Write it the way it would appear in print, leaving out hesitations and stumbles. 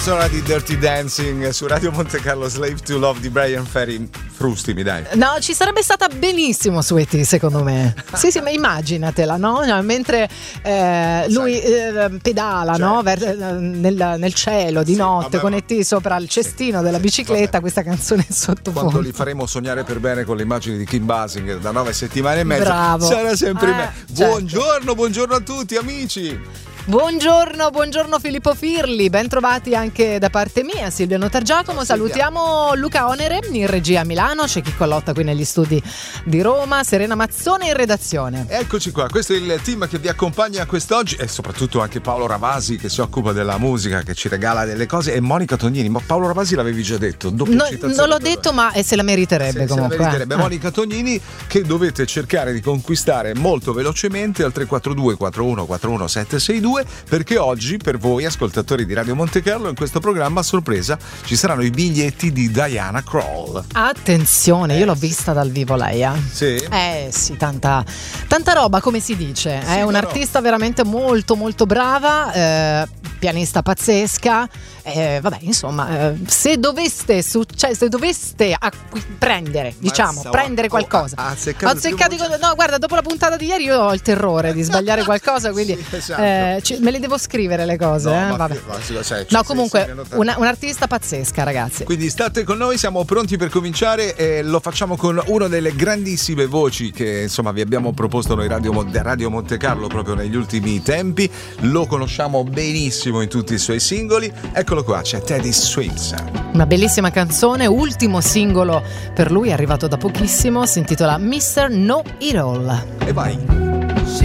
Sono di Dirty Dancing su Radio Monte Carlo, Slave to Love di Brian Ferry. Frustimi, dai. No, ci sarebbe stata benissimo su E.T., secondo me. Sì, ma immaginatela, no? Mentre lui pedala, certo, no? Nel cielo di notte, con E.T. sopra il cestino della bicicletta, questa canzone sottofondo. Quando li faremo sognare per bene con le immagini di Kim Basinger da 9 settimane e mezza, bravo, sarà sempre me. Certo. Buongiorno a tutti, amici. Buongiorno Filippo Firli, ben trovati anche da parte mia, Silvia Notargiacomo. Salutiamo Luca Onere in regia a Milano, c'è Chicco Lotta qui negli studi di Roma, Serena Mazzone in redazione. Eccoci qua, questo è il team che vi accompagna quest'oggi e soprattutto anche Paolo Ravasi che si occupa della musica, che ci regala delle cose, e Monica Tognini. Ma Paolo Ravasi l'avevi già detto? Non l'ho detto, ma se la meriterebbe comunque. Se la meriterebbe. Monica Tognini, che dovete cercare di conquistare molto velocemente al 342 41 41 762, perché oggi per voi ascoltatori di Radio Monte Carlo in questo programma a sorpresa ci saranno i biglietti di Diana Krall. Attenzione, io l'ho vista dal vivo lei. Sì? Sì, tanta roba, come si dice. È un'artista veramente molto molto brava, pianista pazzesca. Vabbè, insomma, se doveste prendere, prendere qualcosa. No, guarda, dopo la puntata di ieri io ho il terrore di sbagliare qualcosa, quindi sì, esatto. me le devo scrivere le cose. Vabbè. No, comunque un'artista pazzesca, ragazzi. Quindi state con noi, siamo pronti per cominciare e lo facciamo con una delle grandissime voci che insomma vi abbiamo proposto noi Radio Monte Carlo proprio negli ultimi tempi. Lo conosciamo benissimo in tutti i suoi singoli. Eccolo qua, c'è Teddy Swims. Una bellissima canzone, ultimo singolo per lui, arrivato da pochissimo, si intitola Mr. Know It All. E vai.